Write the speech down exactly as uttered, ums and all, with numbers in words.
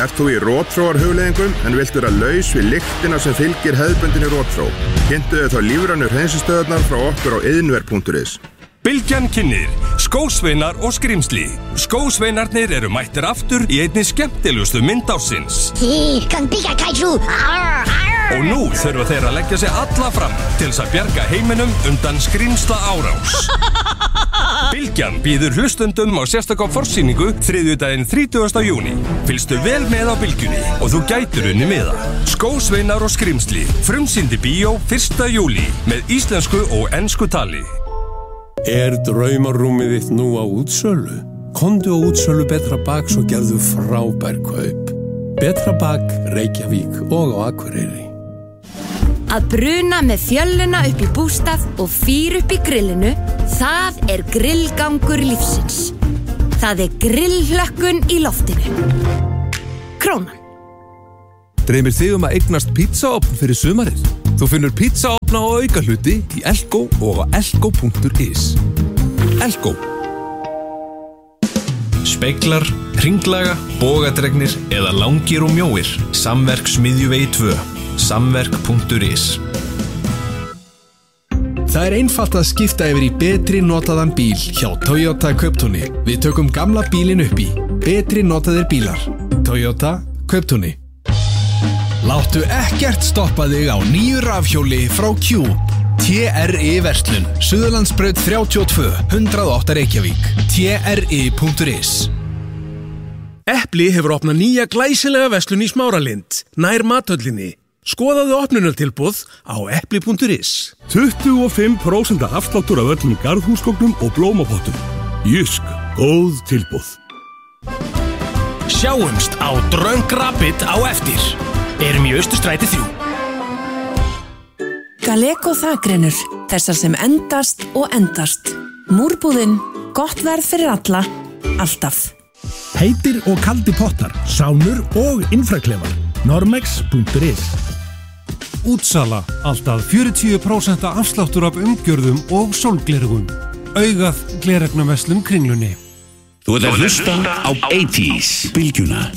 Ert þú í rotþróar hugleiðingum en vilt vera laus við lyktina sem fylgir hefðbundinni rotþró? Kynntu þau þá lífrænu hreinsistöðvarnar frá okkur á iðnver punktur is. Bylgjan kynnir skósveinar og skrimsli. Skósveinarnir eru mættir aftur í einni skemmtilegustu mynd ársins. Og nú þurfa þeir að leggja sig alla fram til þess að bjarga heiminum undan skrimsla árás. Bylgjan býður hlustundum á sérstaka forsýningu þriðjudaginn þrítugasta júní. Fylgstu vel með á Bylgjunni og þú gætir unni miða. Skósveinar og skrimsli. Frumsýndi bíó fyrsta júlí með íslensku og ensku tali. Er draumarúmið þitt nú á útsölu? Komdu á útsölu Betra Baks og gerðu frábær kaup. Betra Bak, Reykjavík og á Akureyri. Að bruna með fjölluna upp í bústað og fýr upp í grillinu, það er grillgangur lífsins. Það er grillhlökkun í loftinu. Krónan. Dreymir þig um að eignast pizzaofn fyrir sumarið? Þú finnur pizzaofna og aukahluti í Elko og á elko punktur is. Elko. Speglar, hringlaga, bogadregnir eða langir og mjóir. Samverk Smiðjuvegi tvö. Samverk punktur is. Það er einfalt að skipta yfir í betri notaðan bíl hjá Toyota Kauptúni. Við tökum gamla bílinn upp í. Betri notaðir bílar. Toyota Kauptúni. Láttu ekkert stoppa þig á nýju rafhjóli frá Cube. T R I verslun. Suðurlandsbraut þrjátíu og tvö, hundrað og átta Reykjavík. T R I punktur is. Epli hefur opnað nýja glæsilega verslun í Smáralind, nær mathöllinni. Skoðaðu opnunartilboð á epli punktur is. tuttugu og fimm prósent afsláttur af öllum garðhúsgögnum og blómapottum. Jysk, góð tilboð. Sjáumst á Drunk Rabbit á eftir. Erum í Austurstræti þrjú. Galeko þakgrinnur, þessar sem endast og endast. Múrbúðin, gott verð fyrir alla, alltaf. Heitir og kaldi pottar, sánur og infraklefar. Normex punktur is. Útsala, alltaf fjörutíu prósent afsláttur af umgjörðum og sólglerugum. Augað gleraugnarverslun Kringlunni. Þú ert að hlusta á eighties Bylgjuna.